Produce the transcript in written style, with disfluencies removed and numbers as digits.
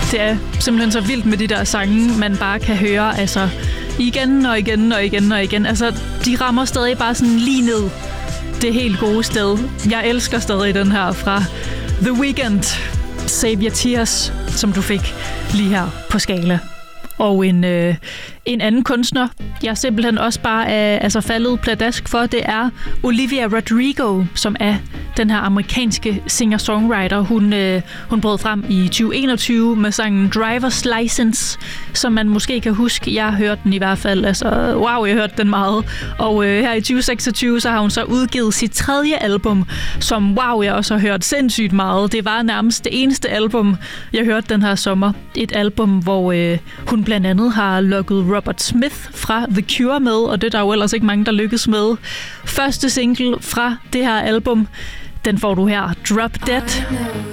Det er simpelthen så vildt med de der sange, man bare kan høre altså igen og igen og igen og igen. Altså, de rammer stadig bare sådan lige ned det helt gode sted. Jeg elsker stadig den her fra The Weeknd, Save Your Tears, som du fik lige her på Skala. Og en anden kunstner, jeg simpelthen også bare er faldet pladask for, det er Olivia Rodrigo, som er den her amerikanske singer-songwriter. Hun brød frem i 2021 med sangen Driver's License, som man måske kan huske. Jeg har hørt den i hvert fald. Altså, wow, jeg har hørt den meget. Og her i 2026, så har hun så udgivet sit 3. album, som wow, jeg også har hørt sindssygt meget. Det var nærmest det eneste album, jeg hørte den her sommer. Et album, hvor hun blandt andet har lukket Robert Smith fra The Cure med, og det er der jo ellers ikke mange, der lykkes med. Første single fra det her album, den får du her, Drop Dead.